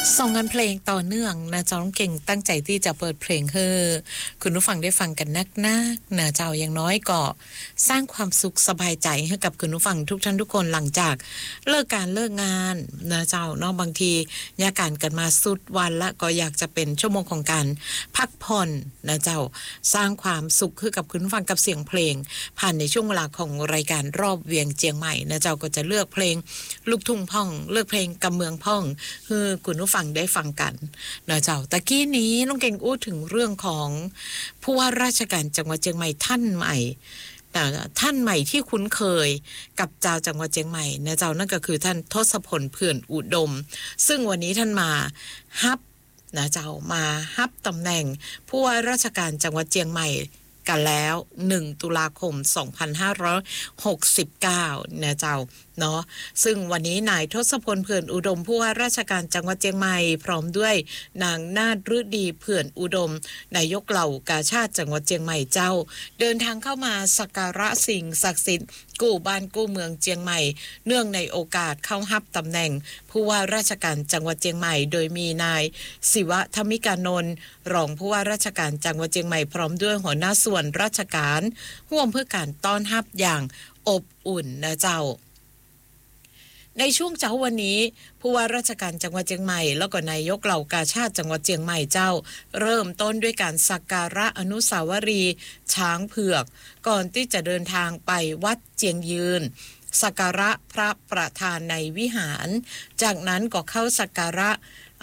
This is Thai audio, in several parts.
ส่งงานเพลงต่อเนื่องนะเจ้าน้องเก่งตั้งใจที่จะเปิดเพลงให้คุณผู้ฟังได้ฟังกันนักนะเจ้าอย่างน้อยก็สร้างความสุขสบายใจให้กับคุณผู้ฟังทุกท่านทุกคนหลังจากเลิกการเลิกงานนะเจ้าเนาะบางทียาการกันมาสุดวันละก็อยากจะเป็นชั่วโมงของการพักผ่อนนะเจ้าสร้างความสุขให้กับคุณผู้ฟังกับเสียงเพลงผ่านในช่วงเวลาของรายการรอบเวียงเจียงใหม่นะเจ้าก็จะเลือกเพลงลูกทุ่งพ่องเลือกเพลงกำเมืองพ่องคือคุณผู้ฟังได้ฟังกันนะเจ้าตะกี้นี้น้องเก่งอู้ถึงเรื่องของผู้ว่าราชการจังหวัดเชียงใหม่ท่านใหม่ท่านใหม่ที่คุ้นเคยกับเจ้าจังหวัดเชียงใหม่นะเจ้านั่นก็คือท่านทศพลเผื่อนอุดมซึ่งวันนี้ท่านมาฮับนะเจ้ามาฮับตำแหน่งผู้ว่าราชการจังหวัดเชียงใหม่กันแล้ว1ตุลาคม2569นะเจ้าเนาะซึ่งวันนี้นายทศพลเผื่อนอุดมผู้ว่าราชการจังหวัดเชียงใหม่พร้อมด้วยนางนาฏฤดีเผื่อนอุดมนายกเหล่ากาชาดจังหวัดเชียงใหม่เจ้าเดินทางเข้ามาสักการะสิ่งศักดิ์สิทธิ์กู้บ้านกู้เมืองเชียงใหม่เนื่องในโอกาสเข้ารับตำแหน่งผู้ว่าราชการจังหวัดเชียงใหม่โดยมีนายศิวะธมิกานนท์รองผู้ว่าราชการจังหวัดเชียงใหม่พร้อมด้วยหัวหน้าส่วนราชการร่วมเพื่อการต้อนรับอย่างอบอุ่นนะเจ้าในช่วงเช้าวันนี้ผู้ว่าราชการจังหวัดเชียงใหม่แล้วก็นายกเหล่ากาชาดจังหวัดเชียงใหม่เจ้าเริ่มต้นด้วยการสักการะอนุสาวรีย์ช้างเผือกก่อนที่จะเดินทางไปวัดเจียงยืนสักการะพระประธานในวิหารจากนั้นก็เข้าสักการะ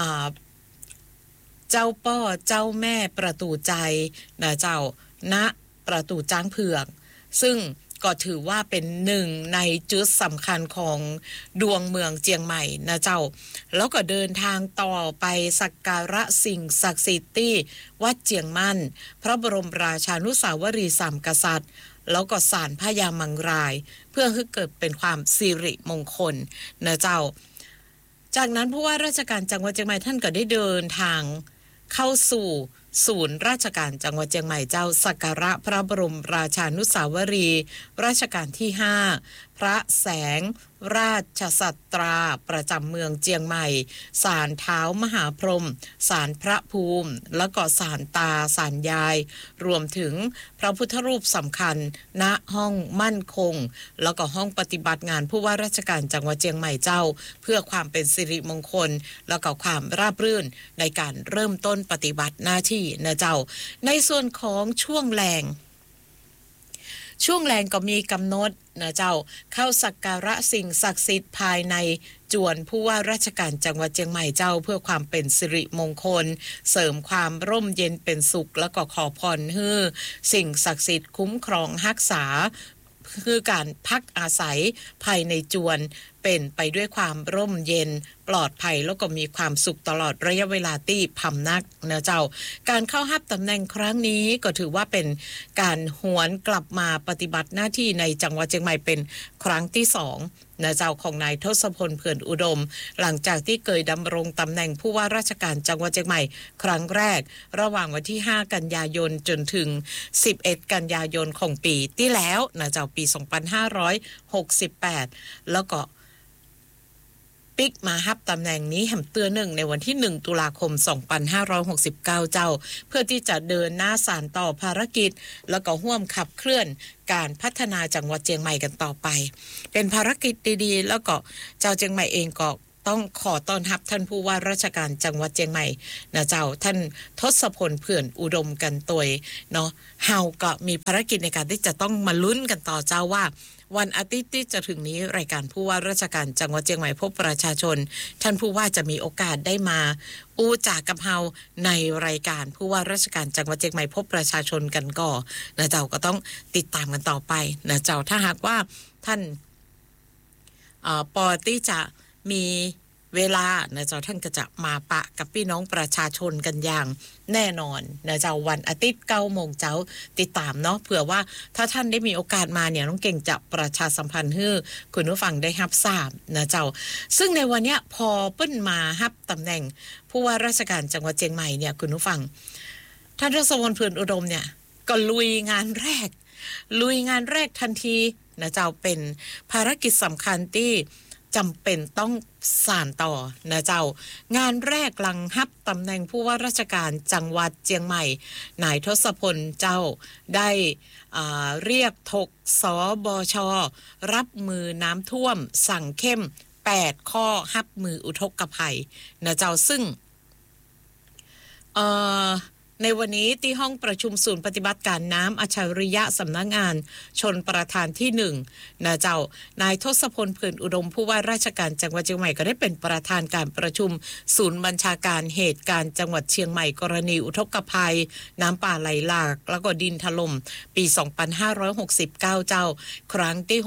เจ้าป้อเจ้าแม่ประตูใจนะเจ้าณประตูจ้างเผือกซึ่งก็ถือว่าเป็นหนึ่งในจุดสำคัญของดวงเมืองเจียงใหม่นะเจ้าแล้วก็เดินทางต่อไปสักการะสิ่งศักดิ์สิทธิ์ที่วัดเจียงมั่นพระบรมราชานุสาวรีย์สามกษัตริย์แล้วก็ศาลพญามังรายเพื่อให้เกิดเป็นความสิริมงคลนะเจ้าจากนั้นผู้ว่าราชการจังหวัดเชียงใหม่ท่านก็ได้เดินทางเข้าสู่ศูนย์ราชการจังหวัดเชียงใหม่เจ้าสักการะพระบรมราชานุสาวรีย์รัชกาลที่5พระแสงราชสัตราประจำเมืองเจียงใหม่ศาลเท้ามหาพรหมศาลพระภูมิแล้วก็ศาลตาศาลยายรวมถึงพระพุทธรูปสำคัญณห้องมั่นคงแล้วก็ห้องปฏิบัติงานผู้ว่าราชการจังหวัดเชียงใหม่เจ้าเพื่อความเป็นสิริมงคลแล้วก็ความราบรื่นในการเริ่มต้นปฏิบัติหน้าที่นะเจ้าในส่วนของช่วงแรงก็มีกำหนดนะเจ้าเข้าสักการะสิ่งศักดิ์สิทธิ์ภายในจวนผู้ว่าราชการจังหวัดเชียงใหม่เจ้าเพื่อความเป็นสิริมงคลเสริมความร่มเย็นเป็นสุขแล้วก็ขอพรให้สิ่งศักดิ์สิทธิ์คุ้มครองรักษาคือการพักอาศัยภายในจวนเป็นไปด้วยความร่มเย็นปลอดภัยแล้วก็มีความสุขตลอดระยะเวลาที่พำนักนะเจ้าการเข้ารับตำแหน่งครั้งนี้ก็ถือว่าเป็นการหวนกลับมาปฏิบัติหน้าที่ในจังหวัดเชียงใหม่เป็นครั้งที่2นะเจ้าของนายทศพลเผื่อนอุดมหลังจากที่เคยดำรงตำแหน่งผู้ว่าราชการจังหวัดเชียงใหม่ครั้งแรกระหว่างวันที่5กันยายนจนถึง11กันยายนของปีที่แล้วนะเจ้าปี2568แล้วก็ปิกมาฮับตำแหน่งนี้แห่มเตือนหนึ่งในวันที่1ตุลาคม2569เจ้าเพื่อที่จะเดินหน้าสานต่อภารกิจแล้วก็ร่วมขับเคลื่อนการพัฒนาจังหวัดเชียงใหม่กันต่อไปเป็นภารกิจดีๆแล้วก็เจ้าเชียงใหม่เองก็ต้องขอต้อนรับท่านผู้ว่าราชการจังหวัดเชียงใหม่นะเจ้าท่านทศพลเผื่อนอุดมกันตวยเนาะเฮาก็มีภารกิจในการที่จะต้องมาลุ้นกันต่อเจ้าว่าวันอาทิตย์ที่จะถึงนี้รายการผู้ว่าราชการจังหวัดเชียงใหม่พบประชาชนท่านผู้ว่าจะมีโอกาสได้มาอู้จากกับเฮาในรายการผู้ว่าราชการจังหวัดเชียงใหม่พบประชาชนกันก่อนะเจ้าก็ต้องติดตามกันต่อไปนะเจ้าถ้าหากว่าท่านปอที่จะมีเวลานะเจ้าท่านก็จะมาปะกับพี่น้องประชาชนกันอย่างแน่นอนนะเจ้าวันอาทิตย์ 9:00 นเจ้าติดตามเนาะเผื่อว่าถ้าท่านได้มีโอกาสมาเนี่ยน้องเก่งจะประชาสัมพันธ์ให้คุณผู้ฟังได้รับทราบนะเจ้าซึ่งในวันเนี้ยพอเปิ้นมารับตำแหน่งผู้ว่าราชการจังหวัดเชียงใหม่เนี่ยคุณผู้ฟังท่านทศพลเผื่อนอุดมเนี่ยก็ลุยงานแรกทันทีนะเจ้าเป็นภารกิจสำคัญที่จำเป็นต้องสานต่อนะเจ้างานแรกหลังฮับตำแหน่งผู้ว่าราชการจังหวัดเชียงใหม่นายทศพลเจ้าได้เรียกถกสบชรับมือน้ำท่วมสั่งเข้ม8ข้อฮับมืออุทกภัยนะเจ้าซึ่งในวันนี้ที่ห้องประชุมศูนย์ปฏิบัติการน้ำอัจฉริยะสำนักงานชนประธานที่1นะเจ้านายทศพล เผื่นอุดมผู้ว่าราชการจังหวัดเชียงใหม่ก็ได้เป็นประธานการประชุมศูนย์บัญชาการเหตุการณ์จังหวัดเชียงใหม่กรณีอุทกภัยน้ำป่าไหลหลากแล้วก็ดินถล่มปี2569เจ้าครั้งที่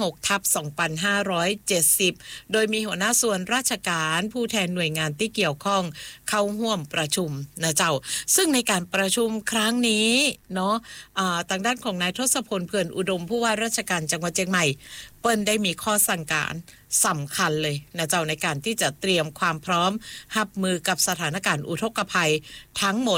6/2570โดยมีหัวหน้าส่วนราชการผู้แทนหน่วยงานที่เกี่ยวข้องเข้าร่วมประชุมนะเจ้าซึ่งในการประชุมครั้งนี้เนาะทางด้านของนายทศพล เผื่นอุดมผู้ว่าราชการจังหวัดเชียงใหม่เปิ้นได้มีข้อสั่งการสำคัญเลยนะเจ้าในการที่จะเตรียมความพร้อมรับมือกับสถานการณ์อุทกภัยทั้งหมด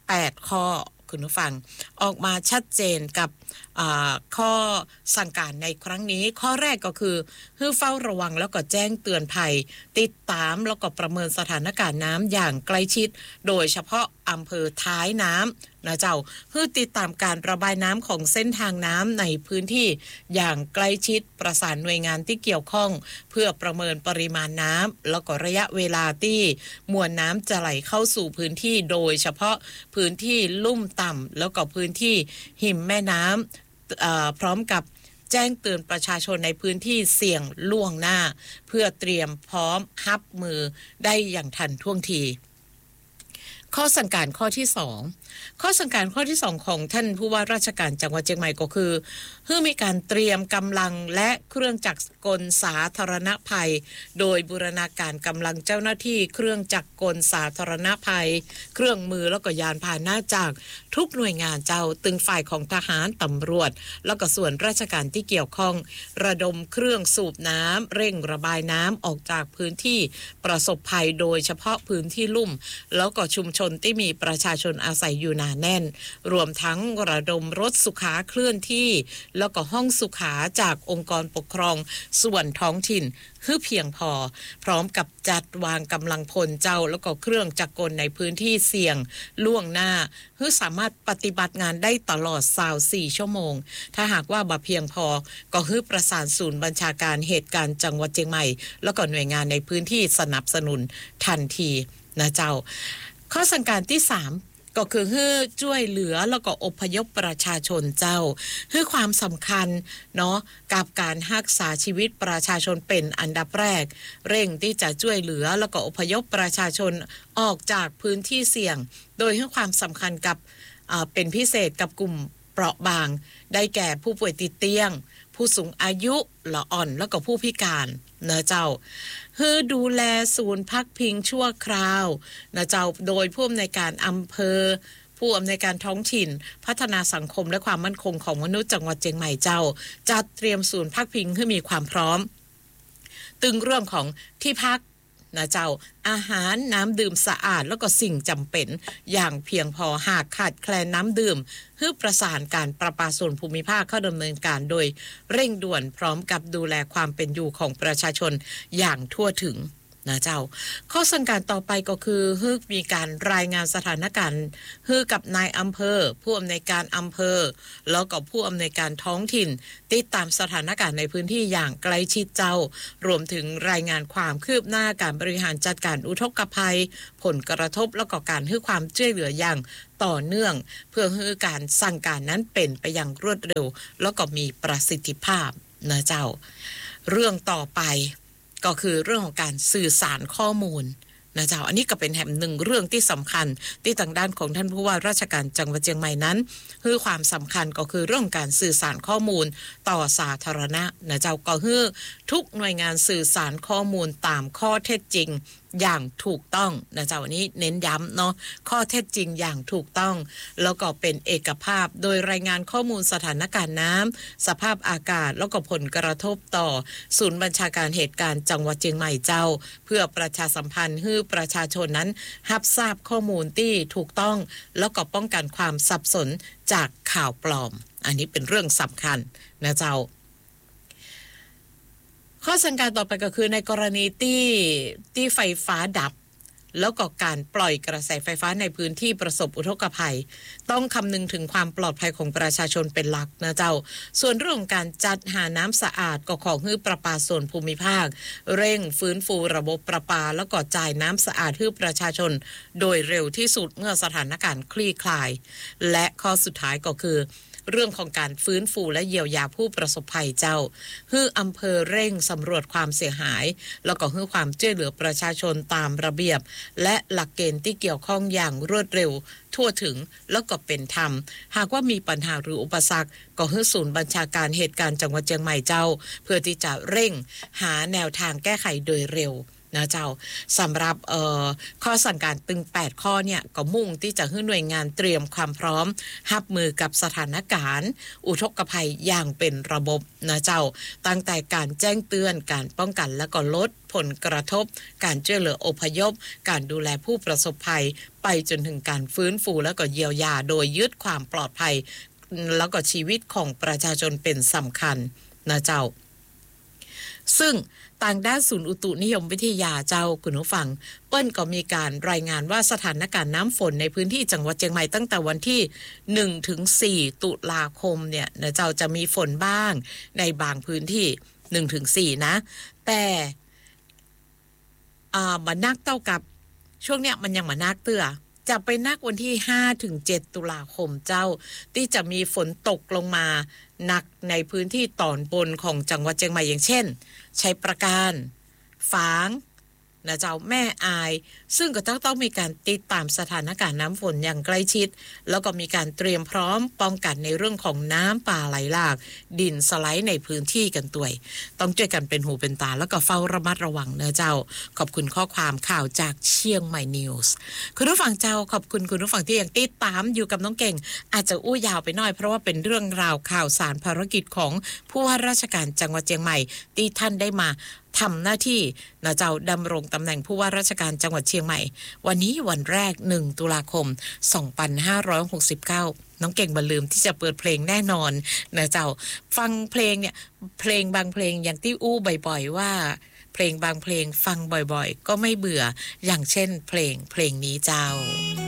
8ข้อคุณผู้ฟังออกมาชัดเจนกับข้อสั่งการในครั้งนี้ข้อแรกก็คือให้เฝ้าระวังแล้วก็แจ้งเตือนภัยติดตามแล้วก็ประเมินสถานการณ์น้ำอย่างใกล้ชิดโดยเฉพาะอำเภอท้ายน้ำนะเจ้าเพื่อติดตามการระบายน้ำของเส้นทางน้ำในพื้นที่อย่างใกล้ชิดประสานหน่วยงานที่เกี่ยวข้องเพื่อประเมินปริมาณน้ำแล้วก็ระยะเวลาที่มวลน้ำจะไหลเข้าสู่พื้นที่โดยเฉพาะพื้นที่ลุ่มต่ำแล้วก็พื้นที่หิมแม่น้ำพร้อมกับแจ้งเตือนประชาชนในพื้นที่เสี่ยงล่วงหน้าเพื่อเตรียมพร้อมรับมือได้อย่างทันท่วงทีข้อสั่งการข้อที่2ข้อสั่งการข้อที่2ของท่านผู้ว่าราชการจังหวัดเชียงใหม่ก็คือเพื่อมีการเตรียมกำลังและเครื่องจักรกลสาธารณภัยโดยบูรณาการกำลังเจ้าหน้าที่เครื่องจักรกลสาธารณภัยเครื่องมือแล้วก็ยานพาหนะจากทุกหน่วยงานเจ้าตึงฝ่ายของทหารตำรวจแล้วก็ส่วนราชการที่เกี่ยวข้องระดมเครื่องสูบน้ำเร่งระบายน้ำออกจากพื้นที่ประสบภัยโดยเฉพาะพื้นที่ลุ่มแล้วก็ชุมชนที่มีประชาชนอาศัยอยู่หนาแน่นรวมทั้งระดมรถสุขาเคลื่อนที่แล้วก็ห้องสุขาจากองค์กรปกครองส่วนท้องถิ่นคือเพียงพอพร้อมกับจัดวางกำลังพลเจ้าแล้วก็เครื่องจักรกลในพื้นที่เสี่ยงล่วงหน้าเพื่อสามารถปฏิบัติงานได้ตลอด24ชั่วโมงถ้าหากว่าบ่เพียงพอก็คือประสานศูนย์บัญชาการเหตุการณ์จังหวัดเชียงใหม่แล้วก็หน่วยงานในพื้นที่สนับสนุนทันทีนะเจ้าข้อสั่งการที่3ก็คือให้ช่วยเหลือแล้วก็อพยพประชาชนเจ้าให้ความสำคัญเนาะกับการรักษาชีวิตประชาชนเป็นอันดับแรกเร่งที่จะช่วยเหลือแล้วก็อพยพประชาชนออกจากพื้นที่เสี่ยงโดยให้ความสำคัญกับเป็นพิเศษกับกลุ่มเปราะบางได้แก่ผู้ป่วยติดเตียงผู้สูงอายุละอ่อนแล้วก็ผู้พิการนะเจ้าคือดูแลศูนย์พักพิงชั่วคราวนะเจ้าโดยผู้อำนวยการอำเภอผู้อำนวยการท้องถิ่นพัฒนาสังคมและความมั่นคงของมนุษย์จังหวัดเชียงใหม่เจ้าจัดเตรียมศูนย์พักพิงให้มีความพร้อมตึงเรื่องของที่พักนะเจ้าอาหารน้ำดื่มสะอาดแล้วก็สิ่งจำเป็นอย่างเพียงพอหากขาดแคลนน้ำดื่มเพื่อประสานการประปาส่วนภูมิภาคเข้าดำเนินการโดยเร่งด่วนพร้อมกับดูแลความเป็นอยู่ของประชาชนอย่างทั่วถึงนะเจ้าข้อสั่งการต่อไปก็คือให้มีการรายงานสถานการณ์ให้กับนายอำเภอผู้อำนวยการอำเภอแล้วก็ผู้อำนวยการท้องถิ่นติดตามสถานการณ์ในพื้นที่อย่างใกล้ชิดเจ้ารวมถึงรายงานความคืบหน้าการบริหารจัดการอุทกภัยผลกระทบแล้วก็การให้ความช่วยเหลืออย่างต่อเนื่องเพื่อให้การสั่งการนั้นเป็นไปอย่างรวดเร็วแล้วก็มีประสิทธิภาพนะเจ้าเรื่องต่อไปก็คือเรื่องของการสื่อสารข้อมูลนะเจ้าอันนี้ก็เป็นแห่งหนึ่งเรื่องที่สำคัญที่ทางด้านของท่านผู้ว่าราชการจังหวัดเชียงใหม่นั้นคือความสำคัญก็คือเรื่องการสื่อสารข้อมูลต่อสาธารณะนะเจ้าก็คือทุกหน่วยงานสื่อสารข้อมูลตามข้อเท็จจริงอย่างถูกต้องนะเจ้าวันนี้เน้นย้ำเนาะข้อเท็จจริงอย่างถูกต้องแล้วก็เป็นเอกภาพโดยรายงานข้อมูลสถานการณ์น้ำสภาพอากาศแล้วก็ผลกระทบต่อศูนย์บัญชาการเหตุการณ์จังหวัดเชียงใหม่เจ้าเพื่อประชาสัมพันธ์ให้ประชาชนนั้นรับทราบข้อมูลที่ถูกต้องแล้วก็ป้องกันความสับสนจากข่าวปลอมอันนี้เป็นเรื่องสำคัญนะเจ้าข้อสังการต่อไปก็คือในกรณีที่ไฟฟ้าดับแล้วก็การปล่อยกระแสไฟฟ้าในพื้นที่ประสบอุทกภัยต้องคำนึงถึงความปลอดภัยของประชาชนเป็นหลักนะเจ้าส่วนเรื่องการจัดหาน้ำสะอาดก็ขอให้ประปาส่วนภูมิภาคเร่งฟื้นฟูระบบประปาแล้วก็จ่ายน้ำสะอาดให้ประชาชนโดยเร็วที่สุดเมื่อสถานการณ์คลี่คลายและข้อสุดท้ายก็คือเรื่องของการฟื้นฟูและเยียวยาผู้ประสบภัยเจ้าให้อำเภอเร่งสำรวจความเสียหายแล้วก็ให้ความช่วยเหลือประชาชนตามระเบียบและหลักเกณฑ์ที่เกี่ยวข้องอย่างรวดเร็วทั่วถึงแล้วก็เป็นธรรมหากว่ามีปัญหาหรืออุปสรรคก็ให้ศูนย์บัญชาการเหตุการณ์จังหวัดเชียงใหม่เจ้าเพื่อที่จะเร่งหาแนวทางแก้ไขโดยเร็วนะเจ้าสำหรับข้อสั่งการตึง8ข้อเนี่ยก็มุ่งที่จะให้หน่วยงานเตรียมความพร้อมรับมือกับสถานการณ์อุทกภัยอย่างเป็นระบบนะเจ้าตั้งแต่การแจ้งเตือนการป้องกันและก็ลดผลกระทบการช่วยเหลืออพยพการดูแลผู้ประสบภัยไปจนถึงการฟื้นฟูและก็เยียวยาโดยยึดความปลอดภัยแล้วก็ชีวิตของประชาชนเป็นสำคัญนะเจ้าซึ่งทางด้านศูนย์อุตุนิยมวิทยาเจ้าคุณผู้ฟังเปิ้นก็มีการรายงานว่าสถานการณ์น้ำฝนในพื้นที่จังหวัดเชียงใหม่ตั้งแต่วันที่1ถึง4ตุลาคมเนี่ยนะเจ้าจะมีฝนบ้างในบางพื้นที่1ถึง4นะแต่มันนักเท่ากับช่วงเนี้ยมันยังมานักเตื้อจะไปนักวันที่5ถึง7ตุลาคมเจ้าที่จะมีฝนตกลงมาหนักในพื้นที่ตอนบนของจังหวัดเชียงใหม่อย่างเช่นชัยปราการฝางนะเจ้าแม่อายซึ่งก็ต้องมีการติดตามสถานการณ์น้ำฝนอย่างใกล้ชิดแล้วก็มีการเตรียมพร้อมป้องกันในเรื่องของน้ำป่าไหลหลากดินสไลด์ในพื้นที่กันด้วยต้องช่วยกันเป็นหูเป็นตาแล้วก็เฝ้าระมัดระวังนะเจ้าขอบคุณข้อความข่าวจากเชียงใหม่นิวส์คุณผู้ฟังเจ้าขอบคุณคุณผู้ฟังที่ยังติดตามอยู่กับน้องเก่งอาจจะอู้ยาวไปหน่อยเพราะว่าเป็นเรื่องราวข่าวสารภารกิจของผู้ว่าราชการจังหวัดเชียงใหม่ที่ท่านได้มาทำหน้าที่นะเจ้าดำรงตำแหน่งผู้ว่าราชการจังหวัดเชียงใหม่วันนี้วันแรก1ตุลาคม2569น้องเก่งบ่ลืมที่จะเปิดเพลงแน่นอนนะเจ้าฟังเพลงเนี่ยเพลงบางเพลงอย่างที่อู้บ่อยๆว่าเพลงบางเพลงฟังบ่อยๆก็ไม่เบื่ออย่างเช่นเพลงนี้เจ้า